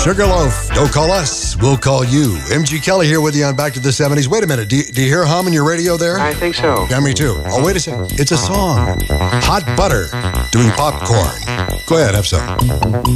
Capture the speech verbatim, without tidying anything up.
Sugarloaf, don't call us, we'll call you. M G Kelly here with you on Back to the seventies. Wait a minute, do you, do you hear a hum in your radio there? I think so. Yeah, me too. Oh, wait a second. It's a song. Hot Butter doing popcorn. Go ahead, have some.